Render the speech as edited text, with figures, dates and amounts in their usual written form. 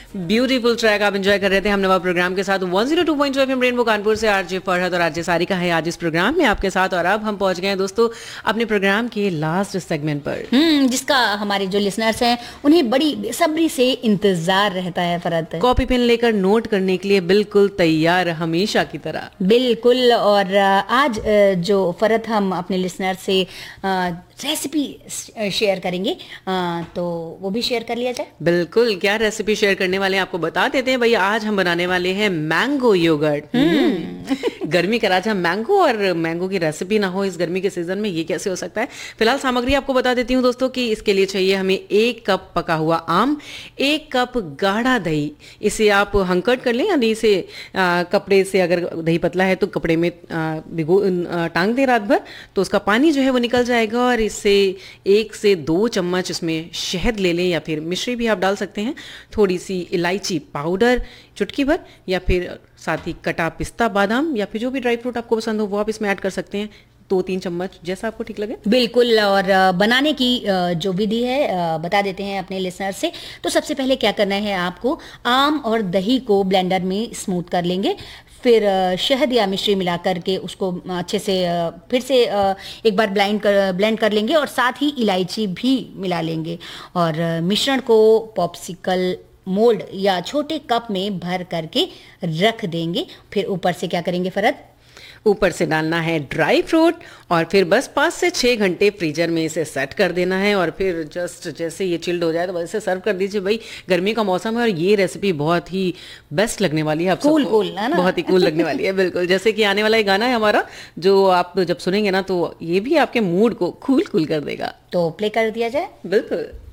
Beautiful track आप enjoy कर रहे थे हम नवा प्रोग्राम के साथ 102.2 एफएम रेनबो कानपुर से आरजे फरहद और आरजे सारिका है आज इस प्रोग्राम में आपके साथ। और अब हम पहुंच गए हैं दोस्तों अपने प्रोग्राम के लास्ट सेगमेंट पर, जिसका हमारे जो लिसनर्स हैं उन्हें बड़ी बेसब्री से इंतजार रहता है। फरहद कॉपी पेन लेकर नोट करने के लिए बिल्कुल तैयार हमेशा की तरह। बिल्कुल। और आज जो फरहद हम अपने लिसनर से रेसिपी शेयर करेंगे तो वो भी शेयर कर लिया जाए। बिल्कुल, क्या रेसिपी शेयर करने वाले हैं आपको बता देते हैं। भैया आज हम बनाने वाले हैं मैंगो योगर्ट। गर्मी का राजा मैंगो, और मैंगो की रेसिपी ना हो इस गर्मी के सीजन में, ये कैसे हो सकता है। फिलहाल सामग्री आपको बता देती हूँ दोस्तों कि इसके लिए चाहिए हमें 1 कप पका हुआ आम, 1 कप गाढ़ा दही। इसे आप हंकट कर लें, यानी इसे कपड़े से, अगर दही पतला है तो कपड़े में भिगो टांग दें रात भर, तो उसका पानी जो है वो निकल जाएगा। और इससे 1 से 2 चम्मच इसमें शहद ले लें, या फिर मिश्री भी आप डाल सकते हैं। थोड़ी सी इलायची पाउडर चुटकी भर, या फिर साथ ही कटा पिस्ता बादाम, या फिर जो भी ड्राई फ्रूट आपको पसंद हो वो आप इसमें ऐड कर सकते हैं। 2-3 चम्मच, जैसा आपको ठीक लगे। बिल्कुल। और बनाने की जो विधि है बता देते हैं अपने लिसनर से। तो सबसे पहले क्या करना है, आपको आम और दही को ब्लेंडर में स्मूथ कर लेंगे। फिर शहद या मिश्री मिला करके उसको अच्छे से फिर से एक बार ब्लेंड कर लेंगे, और साथ ही इलायची भी मिला लेंगे। और मिश्रण को पॉप्सिकल मोल्ड या छोटे कप में भर करके रख देंगे। फिर ऊपर से क्या करेंगे फरहद? ऊपर से डालना है ड्राई फ्रूट, और फिर बस 5 से 6 घंटे फ्रीजर में इसे सेट कर देना है। और फिर जस्ट जैसे ये चिल्ड हो जाए तो वैसे सर्व कर दीजिए। भाई गर्मी का मौसम है और ये रेसिपी बहुत ही बेस्ट लगने वाली है। कूल है ना? बहुत ही कूल लगने वाली है। बिल्कुल, जैसे कि आने वाला ये गाना है हमारा, जो आप जब सुनेंगे ना तो ये भी आपके मूड को कूल कर देगा। तो प्ले कर दिया जाए। बिल्कुल।